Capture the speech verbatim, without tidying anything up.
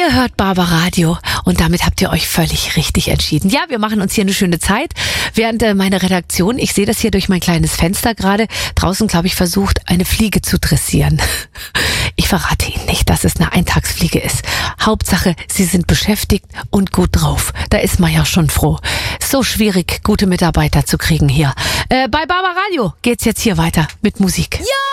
Ihr hört Barbaradio und damit habt ihr euch völlig richtig entschieden. Ja, wir machen uns hier eine schöne Zeit, während äh, meine Redaktion, ich sehe das hier durch mein kleines Fenster gerade, draußen, glaube ich, versucht, eine Fliege zu dressieren. Ich verrate Ihnen nicht, dass es eine Eintagsfliege ist. Hauptsache, Sie sind beschäftigt und gut drauf. Da ist man ja schon froh. So schwierig, gute Mitarbeiter zu kriegen hier. Äh, bei Barbaradio geht's jetzt hier weiter mit Musik. Ja!